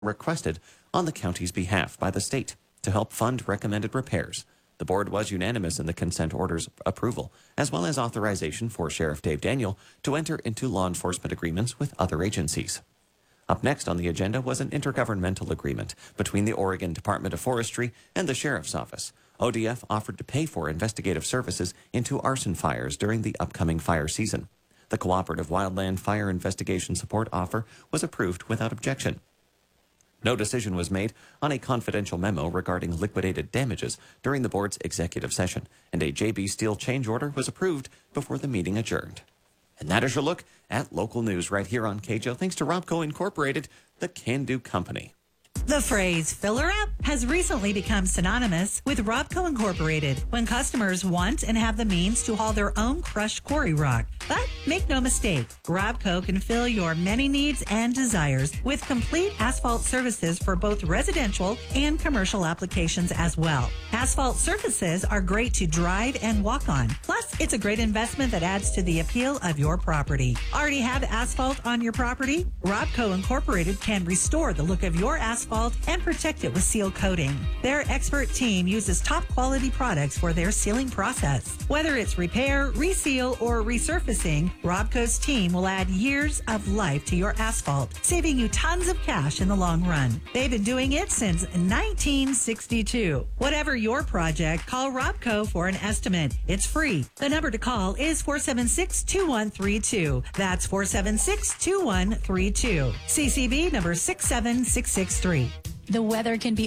requested on the county's behalf by the state to help fund recommended repairs. The board was unanimous in the consent order's approval, as well as authorization for Sheriff Dave Daniel to enter into law enforcement agreements with other agencies. Up next on the agenda was an intergovernmental agreement between the Oregon Department of Forestry and the Sheriff's Office. ODF offered to pay for investigative services into arson fires during the upcoming fire season. The Cooperative Wildland Fire Investigation Support offer was approved without objection. No decision was made on a confidential memo regarding liquidated damages during the board's executive session, and a JB Steel change order was approved before the meeting adjourned. And that is your look at local news right here on KJO, thanks to Robco Incorporated, the can-do company. The phrase filler up has recently become synonymous with Robco Incorporated when customers want and have the means to haul their own crushed quarry rock. But make no mistake, Robco can fill your many needs and desires with complete asphalt services for both residential and commercial applications as well. Asphalt surfaces are great to drive and walk on. Plus, it's a great investment that adds to the appeal of your property. Already have asphalt on your property? Robco Incorporated can restore the look of your asphalt and protect it with seal coating. Their expert team uses top quality products for their sealing process. Whether it's repair, reseal, or resurfacing, Robco's team will add years of life to your asphalt, saving you tons of cash in the long run. They've been doing it since 1962. Whatever your project, call Robco for an estimate. It's free. The number to call is 476-2132. That's 476-2132. CCB number 67663. The weather can be